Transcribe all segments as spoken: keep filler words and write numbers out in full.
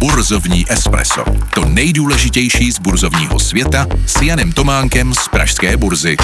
Burzovní espresso. To nejdůležitější z burzovního světa s Janem Tománkem z pražské burzy.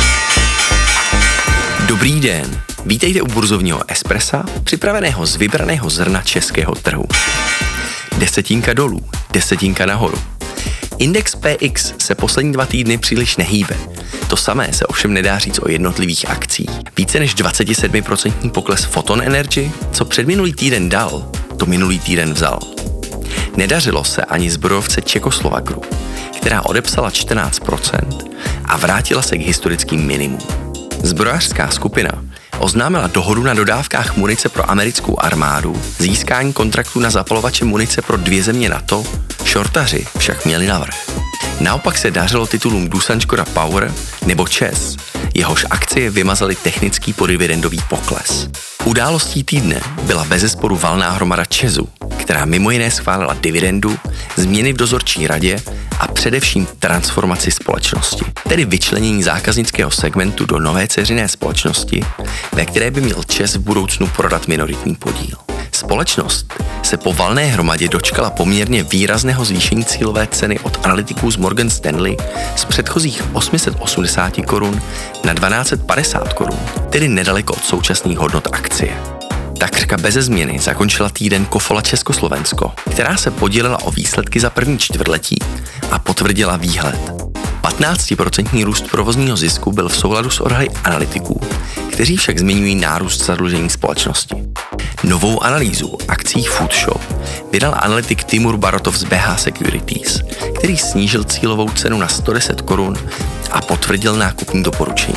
Dobrý den. Vítejte u burzovního espressa, připraveného z vybraného zrna českého trhu. Desetinka dolů, desetinka nahoru. Index P X se poslední dva týdny příliš nehýbe. To samé se ovšem nedá říct o jednotlivých akcích. Více než dvacet sedm procent pokles Photon Energy, co předminulý týden dal, to minulý týden vzal. Nedařilo se ani zbrojovce Czechoslovak Group, která odepsala čtrnáct procent a vrátila se k historickým minimům. Zbrojařská skupina oznámila dohodu na dodávkách munice pro americkou armádu, získání kontraktu na zapalovače munice pro dvě země NATO, šortaři však měli navrch. Naopak se dařilo titulům Doosan Škoda Power nebo ČEZ, jehož akcie vymazaly technický podividendový pokles. Událostí týdne byla bezesporu valná hromada ČEZu, která mimo jiné schválila dividendu, změny v dozorčí radě a především transformaci společnosti, tedy vyčlenění zákaznického segmentu do nové dceřiné společnosti, ve které by měl ČEZ v budoucnu prodat minoritní podíl. Společnost se po valné hromadě dočkala poměrně výrazného zvýšení cílové ceny od analytiků z Morgan Stanley z předchozích osm set osmdesát korun na dvanáct set padesát korun, tedy nedaleko od současných hodnot akcie. Takřka beze změny zakončila týden Kofola Československo, která se podílela o výsledky za první čtvrtletí a potvrdila výhled. patnáctiprocentní růst provozního zisku byl v souladu s odhady analytiků, kteří však zmiňují nárůst zadlužení společnosti. Novou analýzu akcí Food Shop vydal analytik Timur Barotov z B H Securities, který snížil cílovou cenu na sto deset korun a potvrdil nákupní doporučení.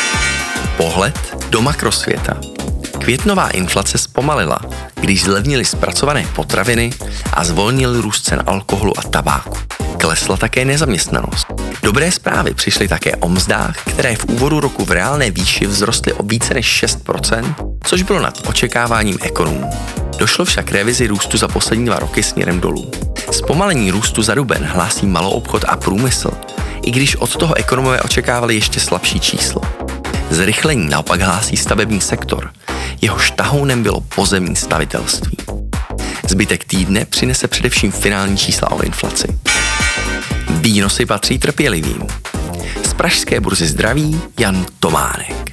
Pohled do makrosvěta. Květnová inflace zpomalila, když zlevnily zpracované potraviny a zvolnil růst cen alkoholu a tabáku. Klesla také nezaměstnanost. Dobré zprávy přišly také o mzdách, které v úvodu roku v reálné výši vzrostly o více než šest procent, což bylo nad očekáváním ekonomů. Došlo však k revizi růstu za poslední dva roky směrem dolů. Zpomalení růstu za duben hlásí maloobchod a průmysl, i když od toho ekonomové očekávali ještě slabší číslo. Zrychlení naopak hlásí stavební sektor, jehož tahounem bylo pozemní stavitelství. Zbytek týdne přinese především finální čísla o inflaci. Výnosy patří trpělivým. Z pražské burzy zdraví Jan Tománek.